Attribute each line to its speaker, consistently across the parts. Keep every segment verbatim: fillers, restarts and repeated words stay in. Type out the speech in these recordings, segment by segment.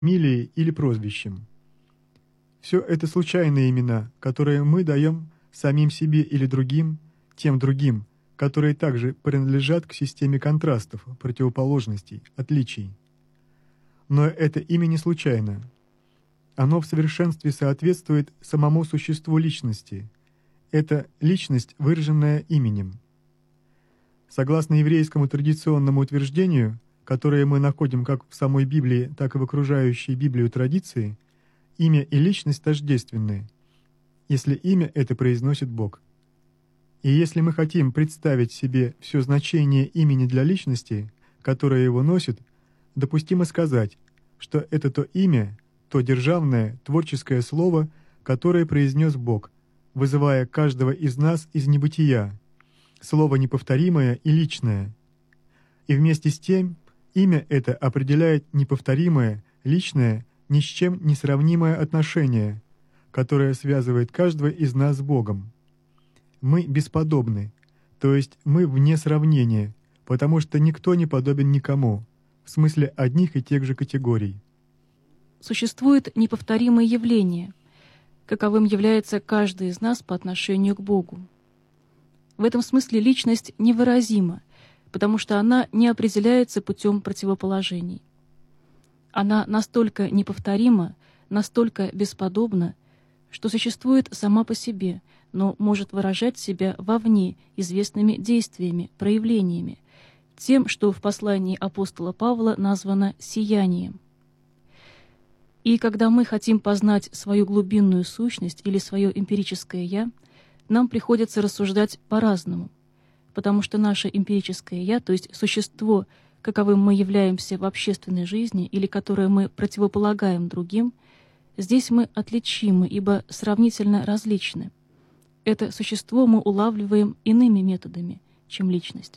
Speaker 1: фамилией или прозвищем. Все это случайные имена, которые мы даем самим себе или другим, тем другим, которые также принадлежат к системе контрастов, противоположностей, отличий. Но это имя не случайно. Оно в совершенстве соответствует самому существу личности. Это личность, выраженная именем. Согласно еврейскому традиционному утверждению, которое мы находим как в самой Библии, так и в окружающей Библию традиции, имя и личность тождественны, если имя это произносит Бог. И если мы хотим представить себе все значение имени для личности, которое его носит, допустимо сказать, что это то имя, то державное, творческое слово, которое произнес Бог, вызывая каждого из нас из небытия, слово неповторимое и личное. И вместе с тем имя это определяет неповторимое, личное, ни с чем не сравнимое отношение, которое связывает каждого из нас с Богом. Мы бесподобны, то есть мы вне сравнения, потому что никто не подобен никому, в смысле одних и тех же категорий.
Speaker 2: Существует неповторимое явление, каковым является каждый из нас по отношению к Богу. В этом смысле личность невыразима, потому что она не определяется путем противоположений. Она настолько неповторима, настолько бесподобна, что существует сама по себе, но может выражать себя вовне известными действиями, проявлениями, тем, что в послании апостола Павла названо «сиянием». И когда мы хотим познать свою глубинную сущность или свое эмпирическое «я», нам приходится рассуждать по-разному, потому что наше эмпирическое «я», то есть существо, каковым мы являемся в общественной жизни или которое мы противополагаем другим, здесь мы отличимы, ибо сравнительно различны. Это существо мы улавливаем иными методами, чем личность.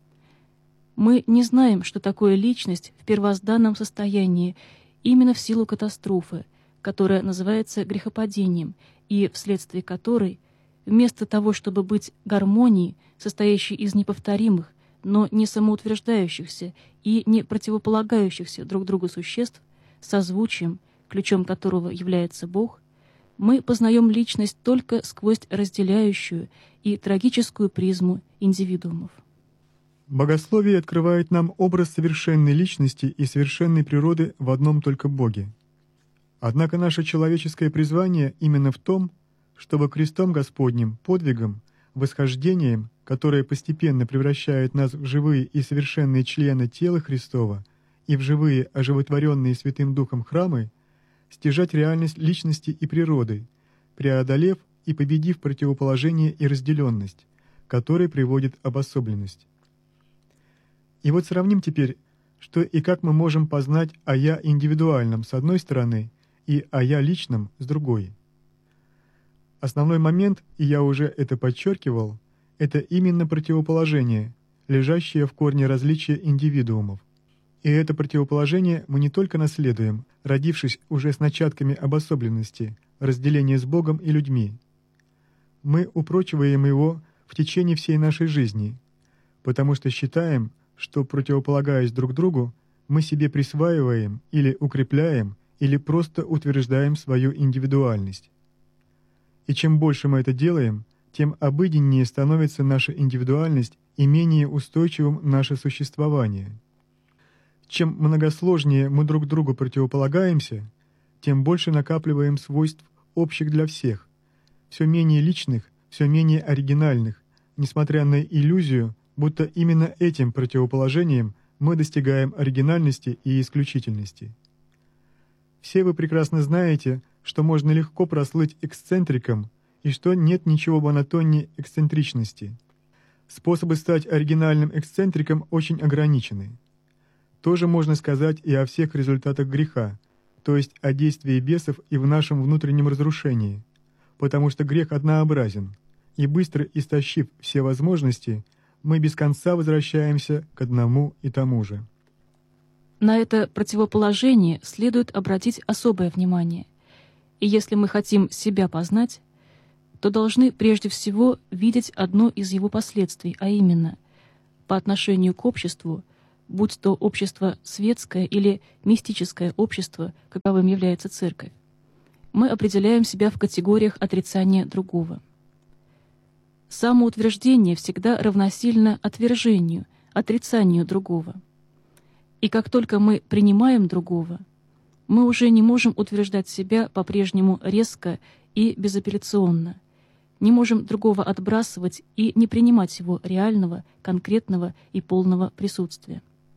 Speaker 2: Мы не знаем, что такое личность в первозданном состоянии, именно в силу катастрофы, которая называется грехопадением, и вследствие которой, вместо того, чтобы быть гармонией, состоящей из неповторимых, но не самоутверждающихся и не противополагающихся друг другу существ, созвучием, ключом которого является Бог, мы познаем личность только сквозь разделяющую и трагическую призму индивидуумов.
Speaker 1: Богословие открывает нам образ совершенной личности и совершенной природы в одном только Боге. Однако наше человеческое призвание именно в том, чтобы крестом Господним, подвигом, восхождением, которое постепенно превращает нас в живые и совершенные члены тела Христова и в живые, оживотворенные Святым Духом храмы, стяжать реальность личности и природы, преодолев и победив противоположение и разделенность, которые приводит обособленность. И вот сравним теперь, что и как мы можем познать о «я» индивидуальном с одной стороны и о «я» личном с другой. Основной момент, и я уже это подчеркивал, это именно противоположение, лежащее в корне различия индивидуумов. И это противоположение мы не только наследуем, родившись уже с начатками обособленности, разделения с Богом и людьми. Мы упрочиваем его в течение всей нашей жизни, потому что считаем, что, противополагаясь друг другу, мы себе присваиваем или укрепляем, или просто утверждаем свою индивидуальность. И чем больше мы это делаем, тем обыденнее становится наша индивидуальность и менее устойчивым наше существование. Чем многосложнее мы друг другу противополагаемся, тем больше накапливаем свойств общих для всех, все менее личных, все менее оригинальных, несмотря на иллюзию, будто именно этим противоположением мы достигаем оригинальности и исключительности. Все вы прекрасно знаете, что можно легко прослыть эксцентриком и что нет ничего монотоннее эксцентричности. Способы стать оригинальным эксцентриком очень ограничены. Тоже можно сказать и о всех результатах греха, то есть о действии бесов и в нашем внутреннем разрушении, потому что грех однообразен, и быстро истощив все возможности, мы без конца возвращаемся к одному и тому же.
Speaker 2: На это противоположение следует обратить особое внимание. И если мы хотим себя познать, то должны прежде всего видеть одно из его последствий, а именно, по отношению к обществу, будь то общество светское или мистическое общество, каковым является церковь, мы определяем себя в категориях отрицания другого. Самоутверждение всегда равносильно отвержению, отрицанию другого. И как только мы принимаем другого, мы уже не можем утверждать себя по-прежнему резко и безапелляционно, не можем другого отбрасывать и не принимать его реального, конкретного и полного присутствия.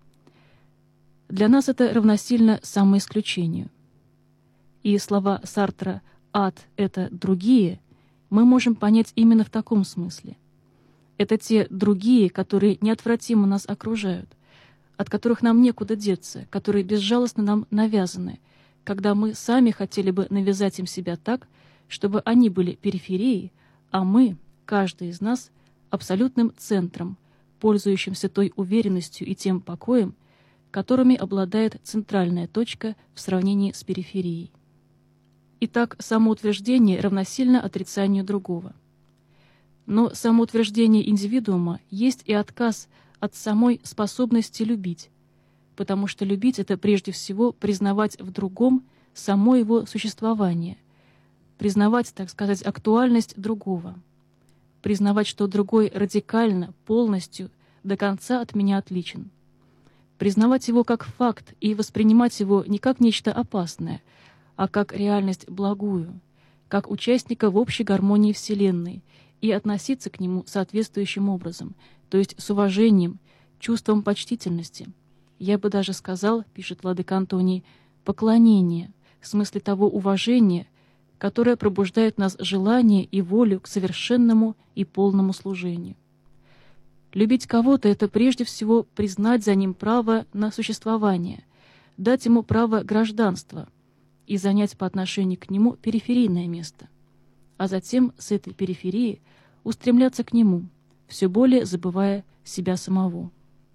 Speaker 2: Для нас это равносильно самоисключению. И слова Сартра «ад» — это «другие» мы можем понять именно в таком смысле. Это те другие, которые неотвратимо нас окружают, от которых нам некуда деться, которые безжалостно нам навязаны, когда мы сами хотели бы навязать им себя так, чтобы они были периферией, а мы, каждый из нас, абсолютным центром, пользующимся той уверенностью и тем покоем, которыми обладает центральная точка в сравнении с периферией. Итак, самоутверждение равносильно отрицанию другого. Но самоутверждение индивидуума есть и отказ от самой способности любить, потому что любить — это прежде всего признавать в другом само его существование, признавать, так сказать, актуальность другого, признавать, что другой радикально, полностью, до конца от меня отличен, признавать его как факт и воспринимать его не как нечто опасное, а как реальность благую, как участника в общей гармонии Вселенной, и относиться к нему соответствующим образом, то есть с уважением, чувством почтительности. Я бы даже сказал, пишет владыка Антоний, поклонение, в смысле того уважения, которое пробуждает в нас желание и волю к совершенному и полному служению. Любить кого-то — это прежде всего признать за ним право на существование, дать ему право гражданства и занять по отношению к нему периферийное место, а затем с этой периферии устремляться к нему, все более забывая себя самого.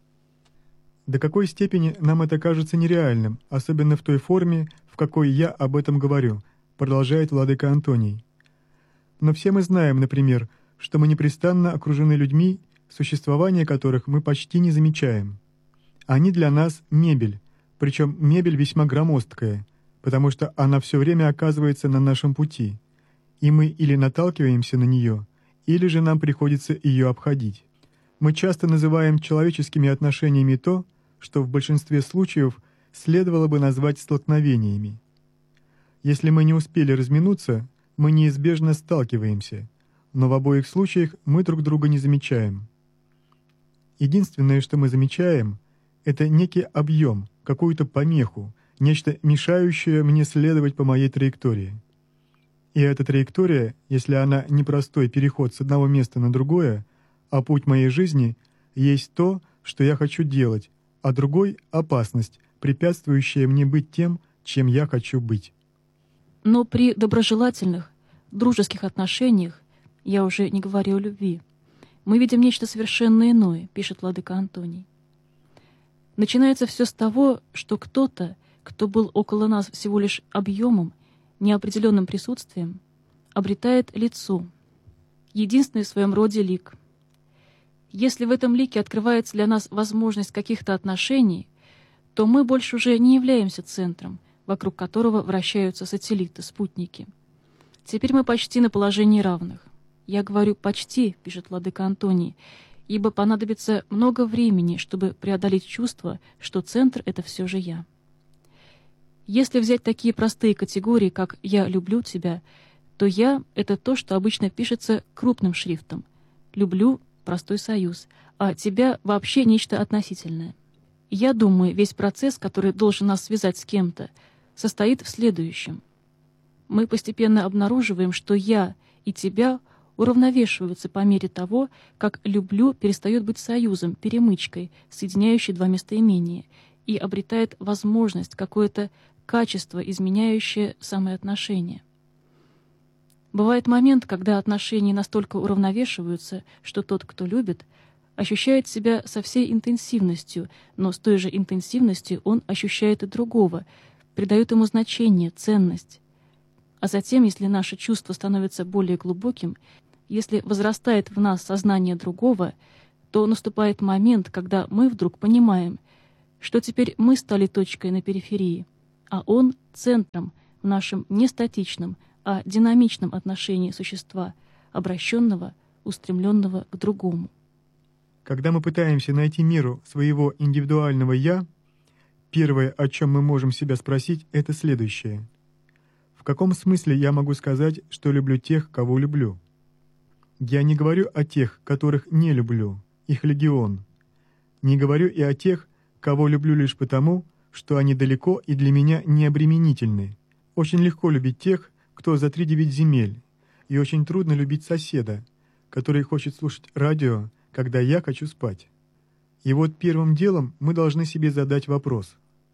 Speaker 1: До какой степени нам это кажется нереальным, особенно в той форме, в какой я об этом говорю, продолжает владыка Антоний. Но все мы знаем, например, что мы непрестанно окружены людьми, существование которых мы почти не замечаем. Они для нас мебель, причем мебель весьма громоздкая, потому что она все время оказывается на нашем пути, и мы или наталкиваемся на нее, или же нам приходится ее обходить. Мы часто называем человеческими отношениями то, что в большинстве случаев следовало бы назвать столкновениями. Если мы не успели разминуться, мы неизбежно сталкиваемся, но в обоих случаях мы друг друга не замечаем. Единственное, что мы замечаем, это некий объем, какую-то помеху, нечто мешающее мне следовать по моей траектории. И эта траектория, если она не простой переход с одного места на другое, а путь моей жизни, есть то, что я хочу делать, а другой — опасность, препятствующая мне быть тем, чем я хочу быть.
Speaker 2: Но при доброжелательных, дружеских отношениях, я уже не говорю о любви, мы видим нечто совершенно иное, пишет владыка Антоний. Начинается все с того, что кто-то, кто был около нас всего лишь объемом, неопределенным присутствием, обретает лицо, единственный в своем роде лик. Если в этом лике открывается для нас возможность каких-то отношений, то мы больше уже не являемся центром, вокруг которого вращаются сателлиты, спутники. Теперь мы почти на положении равных. Я говорю «почти», пишет владыка Антоний, ибо понадобится много времени, чтобы преодолеть чувство, что центр — это все же я. Если взять такие простые категории, как «я люблю тебя», то «я» — это то, что обычно пишется крупным шрифтом. «Люблю» — простой союз, а «тебя» — вообще нечто относительное. Я думаю, весь процесс, который должен нас связать с кем-то, состоит в следующем. Мы постепенно обнаруживаем, что «я» и «тебя» уравновешиваются по мере того, как «люблю» перестает быть союзом, перемычкой, соединяющей два местоимения, и обретает возможность, какое-то качество, изменяющее самые отношения. Бывает момент, когда отношения настолько уравновешиваются, что тот, кто любит, ощущает себя со всей интенсивностью, но с той же интенсивностью он ощущает и другого, придает ему значение, ценность. А затем, если наше чувство становится более глубоким, если возрастает в нас сознание другого, то наступает момент, когда мы вдруг понимаем, что теперь мы стали точкой на периферии, а он — центром в нашем не статичном, а динамичном отношении существа, обращенного, устремленного к другому.
Speaker 1: Когда мы пытаемся найти меру своего индивидуального «я», первое, о чем мы можем себя спросить, это следующее. В каком смысле я могу сказать, что люблю тех, кого люблю? Я не говорю о тех, которых не люблю, их легион. Не говорю и о тех, кого люблю лишь потому, что они далеко и для меня не обременительны. Очень легко любить тех, кто за три девять земель, и очень трудно любить соседа, который хочет слушать радио, когда я хочу спать. И вот первым делом мы должны себе задать вопрос.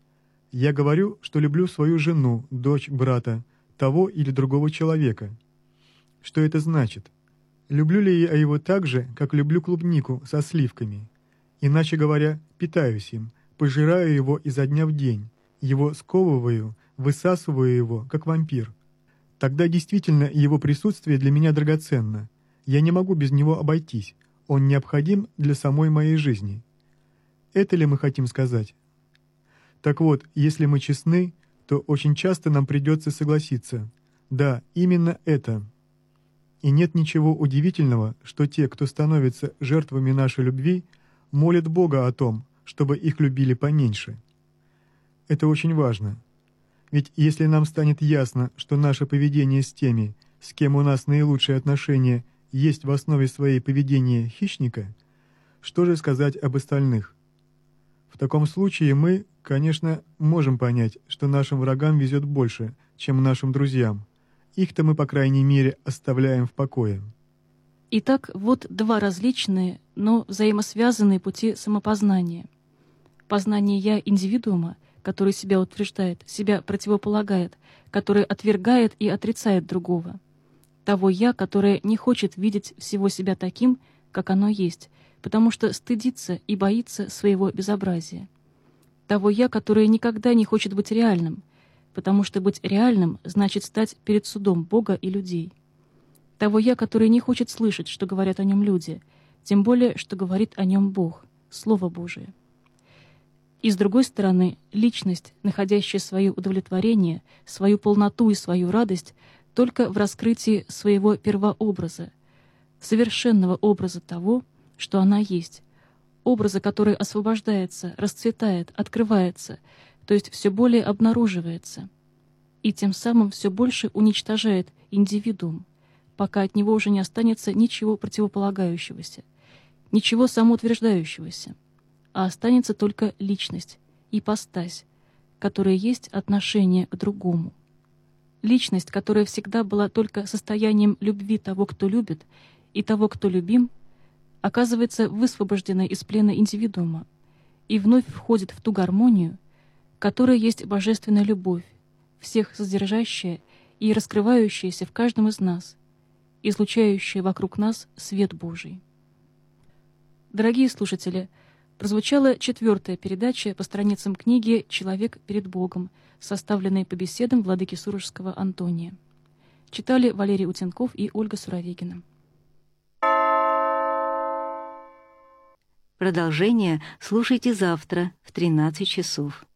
Speaker 1: Я говорю, что люблю свою жену, дочь, брата, того или другого человека. Что это значит? Люблю ли я его так же, как люблю клубнику со сливками? Иначе говоря, питаюсь им, пожираю его изо дня в день, его сковываю, высасываю его, как вампир. Тогда действительно его присутствие для меня драгоценно. Я не могу без него обойтись, он необходим для самой моей жизни. Это ли мы хотим сказать? Так вот, если мы честны, то очень часто нам придется согласиться. Да, именно это. И нет ничего удивительного, что те, кто становится жертвами нашей любви, молят Бога о том, чтобы их любили поменьше. Это очень важно. Ведь если нам станет ясно, что наше поведение с теми, с кем у нас наилучшие отношения, есть в основе своей поведения хищника, что же сказать об остальных? В таком случае мы, конечно, можем понять, что нашим врагам везет больше, чем нашим друзьям. Их-то мы, по крайней мере, оставляем в покое.
Speaker 2: Итак, вот два различные, но взаимосвязанные пути самопознания. Познание «я» индивидуума, который себя утверждает, себя противополагает, который отвергает и отрицает другого. Того «я», которое не хочет видеть всего себя таким, как оно есть, потому что стыдится и боится своего безобразия. Того «я», которое никогда не хочет быть реальным, потому что быть реальным значит стать перед судом Бога и людей. Того «я», который не хочет слышать, что говорят о нем люди, тем более, что говорит о нем Бог, Слово Божие. И с другой стороны, личность, находящая свое удовлетворение, свою полноту и свою радость только в раскрытии своего первообраза, совершенного образа того, что она есть, образа, который освобождается, расцветает, открывается, то есть все более обнаруживается, и тем самым все больше уничтожает индивидуум, пока от него уже не останется ничего противополагающегося, ничего самоутверждающегося, а останется только личность, ипостась, которая есть отношение к другому. Личность, которая всегда была только состоянием любви того, кто любит, и того, кто любим, оказывается высвобожденной из плена индивидуума и вновь входит в ту гармонию, которая есть божественная любовь, всех содержащая и раскрывающаяся в каждом из нас, излучающая вокруг нас свет Божий. Дорогие слушатели, прозвучала четвертая передача по страницам книги «Человек перед Богом», составленной по беседам владыки Сурожского Антония. Читали Валерий Утенков и Ольга Суровегина.
Speaker 3: Продолжение слушайте завтра в тринадцать часов.